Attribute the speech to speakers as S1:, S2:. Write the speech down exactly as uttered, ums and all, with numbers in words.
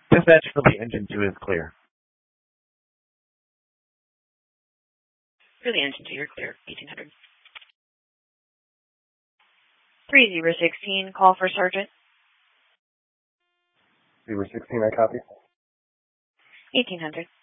S1: Dispatch for the engine two is clear.
S2: For the engine two, you're clear, eighteen hundred. three zero one six, call for Sergeant.
S3: zero sixteen, I copy.
S2: eighteen hundred.